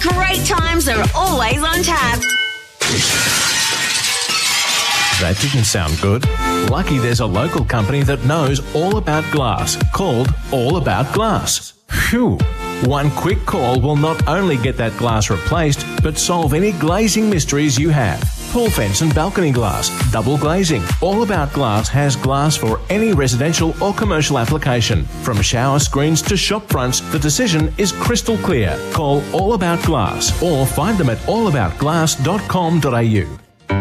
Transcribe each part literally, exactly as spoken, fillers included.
Great times are always on tap. That didn't sound good. Lucky there's a local company that knows all about glass, called All About Glass. Phew. One quick call will not only get that glass replaced, but solve any glazing mysteries you have. Pool fence and balcony glass, double glazing. All About Glass has glass for any residential or commercial application. From shower screens to shop fronts, the decision is crystal clear. Call All About Glass or find them at all about glass dot com dot a u.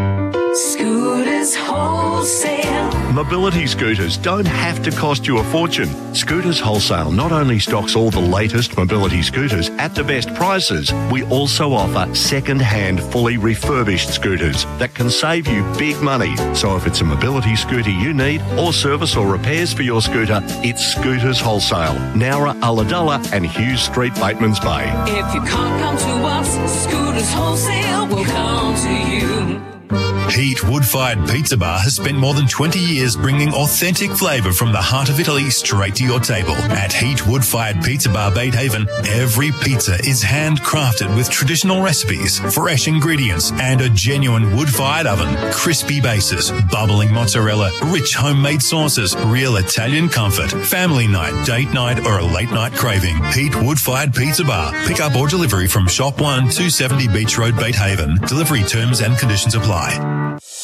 Scooters Wholesale. Mobility scooters don't have to cost you a fortune. Scooters Wholesale not only stocks all the latest mobility scooters at the best prices, we also offer second-hand, fully refurbished scooters that can save you big money. So if it's a mobility scooter you need, or service or repairs for your scooter, it's Scooters Wholesale, Nowra, Ulladulla and Hughes Street, Batemans Bay. If you can't come to us, Scooters Wholesale will come to you. Heat Wood-Fired Pizza Bar has spent more than twenty years bringing authentic flavour from the heart of Italy straight to your table. At Heat Wood-Fired Pizza Bar Batehaven, every pizza is handcrafted with traditional recipes, fresh ingredients and a genuine wood-fired oven, crispy bases, bubbling mozzarella, rich homemade sauces, real Italian comfort, family night, date night or a late night craving. Heat Wood-Fired Pizza Bar. Pick up or delivery from Shop one, two seventy Beach Road, Batehaven. Delivery terms and conditions apply.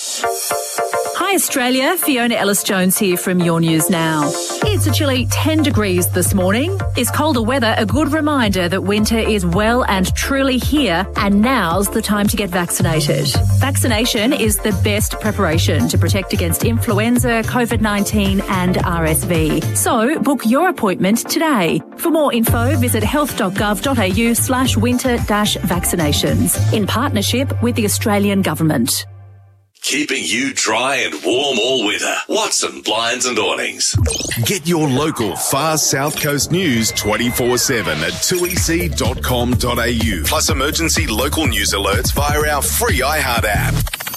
Hi Australia, Fiona Ellis-Jones here from Your News Now. It's a chilly ten degrees this morning. Is colder weather a good reminder that winter is well and truly here, and now's the time to get vaccinated? Vaccination is the best preparation to protect against influenza, COVID nineteen and R S V. So book your appointment today. For more info, visit health dot gov dot a u slash winter dash vaccinations in partnership with the Australian Government. Keeping you dry and warm all winter. Watson Blinds and Awnings. Get your local Far South Coast news twenty-four seven at two e c dot com dot a u. Plus emergency local news alerts via our free iHeart app.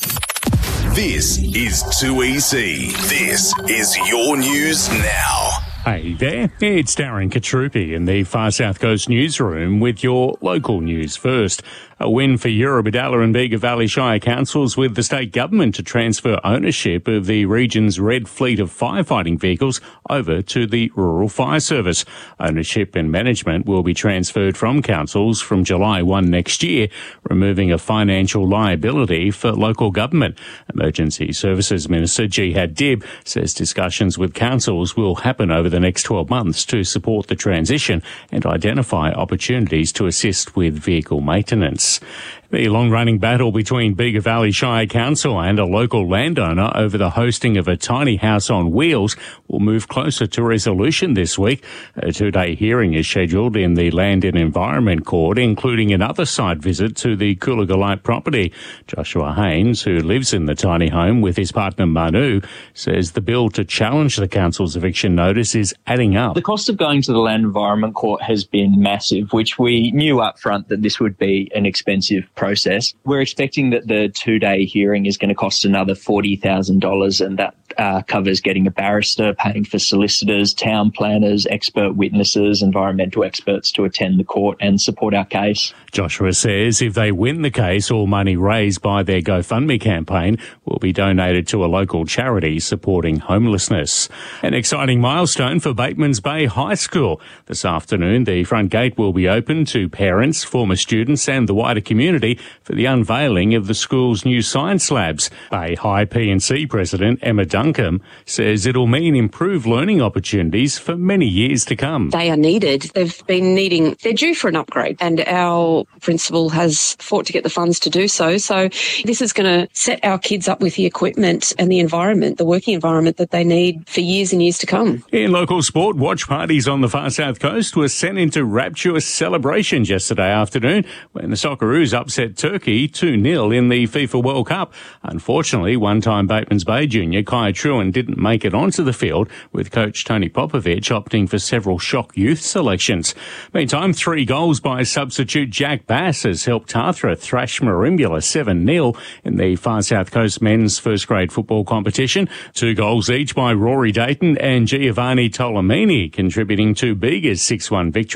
This is two E C. This is Your News Now. Hey there, it's Darren Katrupi in the Far South Coast newsroom with your local news first. A win for Eurobodalla and Bega Valley Shire councils with the state government to transfer ownership of the region's red fleet of firefighting vehicles over to the Rural Fire Service. Ownership and management will be transferred from councils from July first next year, removing a financial liability for local government. Emergency Services Minister Jihad Dib says discussions with councils will happen over the next twelve months to support the transition and identify opportunities to assist with vehicle maintenance. The long-running battle between Bega Valley Shire Council and a local landowner over the hosting of a tiny house on wheels will move closer to resolution this week. A two-day hearing is scheduled in the Land and Environment Court, including another site visit to the Coolagolite property. Joshua Haynes, who lives in the tiny home with his partner Manu, says the bill to challenge the council's eviction notice is adding up. The cost of going to the Land and Environment Court has been massive, which we knew up front that this would be an expensive process. We're expecting that the two-day hearing is going to cost another forty thousand dollars, and that uh, covers getting a barrister, paying for solicitors, town planners, expert witnesses, environmental experts to attend the court and support our case. Joshua says if they win the case, all money raised by their GoFundMe campaign will be donated to a local charity supporting homelessness. An exciting milestone for Batemans Bay High School. This afternoon, the front gate will be open to parents, former students and the wider community for the unveiling of the school's new science labs. Bay High P and C President Emma Duncombe says it'll mean improved learning opportunities for many years to come. They are needed. They've been needing, they're due for an upgrade, and our principal has fought to get the funds to do so. So this is going to set our kids up with the equipment and the environment, the working environment that they need for years and years to come. In local sport, watch parties on the Far South Coast were sent into rapturous celebrations yesterday afternoon when the Socceroos upset Turkey two nil in the FIFA World Cup. Unfortunately, one-time Batemans Bay junior Kai Truan didn't make it onto the field, with coach Tony Popovich opting for several shock youth selections. Meantime, three goals by substitute Jack Bass has helped Tathra thrash Merimbula seven nil in the Far South Coast men's first-grade football competition. Two goals each by Rory Dayton and Giovanni Tolomini, contributing to Bega's six one victory.